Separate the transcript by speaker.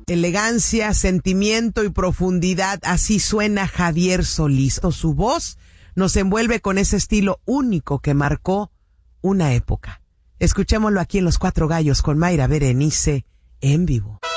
Speaker 1: elegancia, sentimiento y profundidad. Así suena Javier Solís. Su voz nos envuelve con ese estilo único que marcó una época. Escuchémoslo aquí en Los Cuatro Gallos con Mayra Berenice en vivo.